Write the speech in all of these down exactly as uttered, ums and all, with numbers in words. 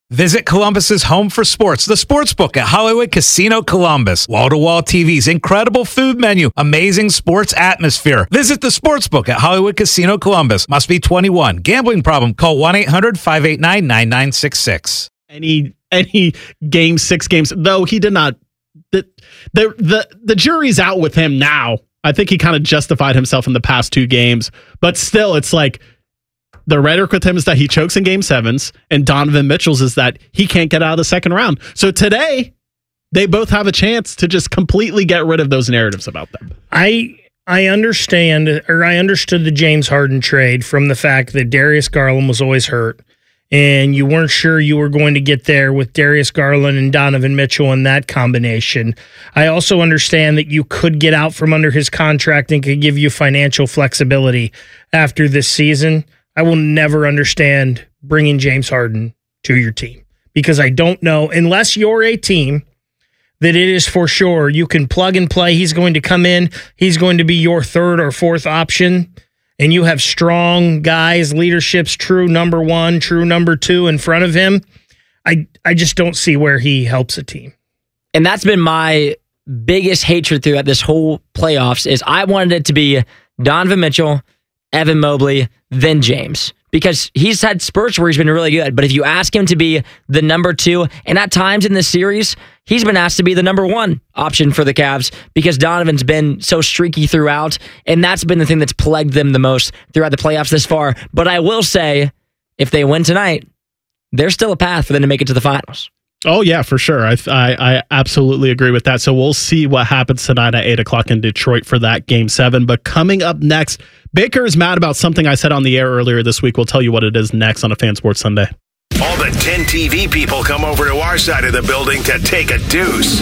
Visit Columbus's home for sports, the Sportsbook at Hollywood Casino Columbus. Wall-to-wall T Vs, incredible food menu, amazing sports atmosphere. Visit the Sportsbook at Hollywood Casino Columbus. Must be twenty-one. Gambling problem? Call one eight hundred five eight nine nine nine six six. Any any game six games, though he did not. The the the, the jury's out with him now. I think he kind of justified himself in the past two games, but still, it's like. The rhetoric with him is that he chokes in game sevens, and Donovan Mitchell's is that he can't get out of the second round. So today, they both have a chance to just completely get rid of those narratives about them. I I understand, or I understood the James Harden trade from the fact that Darius Garland was always hurt, and you weren't sure you were going to get there with Darius Garland and Donovan Mitchell in that combination. I also understand that you could get out from under his contract and could give you financial flexibility after this season. I will never understand bringing James Harden to your team because I don't know, unless you're a team that it is for sure you can plug and play. He's going to come in. He's going to be your third or fourth option, and you have strong guys, leadership's true number one, true number two in front of him. I, I just don't see where he helps a team. And that's been my biggest hatred throughout this whole playoffs is I wanted it to be Donovan Mitchell, Evan Mobley, then James. Because he's had spurts where he's been really good. But if you ask him to be the number two, and at times in this series, he's been asked to be the number one option for the Cavs because Donovan's been so streaky throughout. And that's been the thing that's plagued them the most throughout the playoffs this far. But I will say, if they win tonight, there's still a path for them to make it to the finals. Oh, yeah, for sure. I, I I absolutely agree with that. So we'll see what happens tonight at eight o'clock in Detroit for that game seven. But coming up next, Baker is mad about something I said on the air earlier this week. We'll tell you what it is next on a Fan Sports Sunday. All the ten T V people come over to our side of the building to take a deuce.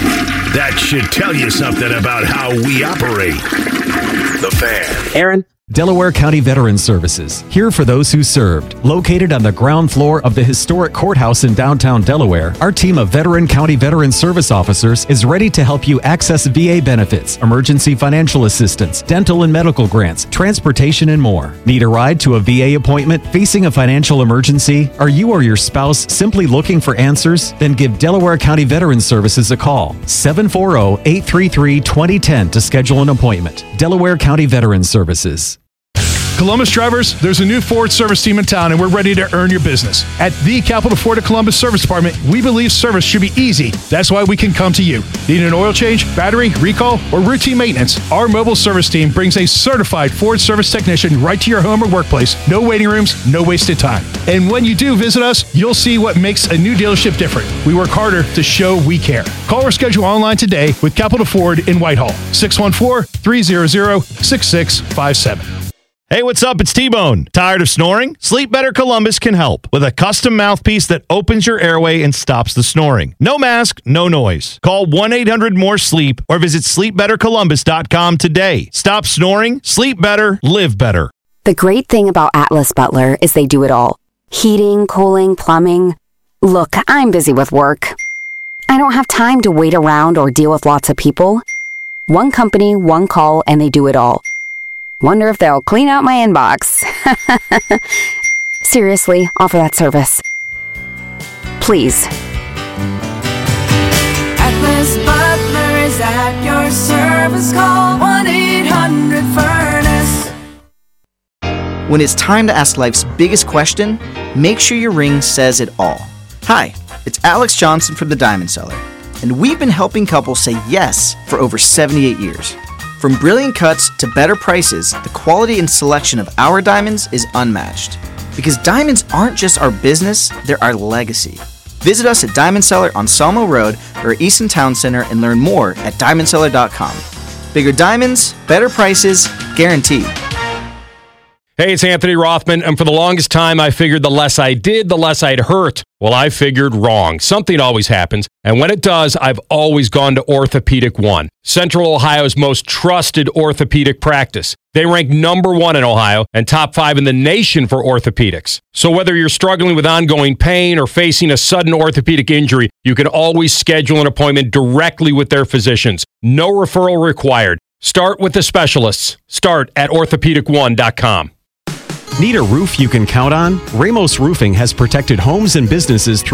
That should tell you something about how we operate. The Fan. Aaron. Delaware County Veterans Services, here for those who served. Located on the ground floor of the historic courthouse in downtown Delaware, our team of veteran county veteran service officers is ready to help you access V A benefits, emergency financial assistance, dental and medical grants, transportation, and more. Need a ride to a V A appointment? Facing a financial emergency? Are you or your spouse simply looking for answers? Then give Delaware County Veterans Services a call. seven four zero, eight three three, two zero one zero to schedule an appointment. Delaware County Veterans Services. Columbus drivers, there's a new Ford service team in town, and we're ready to earn your business. At the Capital Ford of Columbus Service Department, we believe service should be easy. That's why we can come to you. Need an oil change, battery, recall, or routine maintenance? Our mobile service team brings a certified Ford service technician right to your home or workplace. No waiting rooms, no wasted time. And when you do visit us, you'll see what makes a new dealership different. We work harder to show we care. Call or schedule online today with Capital Ford in Whitehall. six one four, three hundred, six six five seven. Hey, what's up? It's T-Bone. Tired of snoring? Sleep Better Columbus can help with a custom mouthpiece that opens your airway and stops the snoring. No mask, no noise. Call one eight hundred more sleep or visit sleep better columbus dot com today. Stop snoring, sleep better, live better. The great thing about Atlas Butler is they do it all. Heating, cooling, plumbing. Look, I'm busy with work. I don't have time to wait around or deal with lots of people. One company, one call, and they do it all. Wonder if they'll clean out my inbox. Seriously, offer that service. Please. Atlas Butler is at your service. Call one eight hundred furnace. When it's time to ask life's biggest question, make sure your ring says it all. Hi, it's Alex Johnson from The Diamond Seller, and we've been helping couples say yes for over seventy-eight years. From brilliant cuts to better prices, the quality and selection of our diamonds is unmatched. Because diamonds aren't just our business, they're our legacy. Visit us at Diamond Seller on Salmo Road or Easton Town Center and learn more at diamond seller dot com. Bigger diamonds, better prices, guaranteed. Hey, it's Anthony Rothman, and for the longest time, I figured the less I did, the less I'd hurt. Well, I figured wrong. Something always happens, and when it does, I've always gone to Orthopedic One, Central Ohio's most trusted orthopedic practice. They rank number one in Ohio and top five in the nation for orthopedics. So whether you're struggling with ongoing pain or facing a sudden orthopedic injury, you can always schedule an appointment directly with their physicians. No referral required. Start with the specialists. Start at orthopedic one dot com. Need a roof you can count on? Ramos Roofing has protected homes and businesses through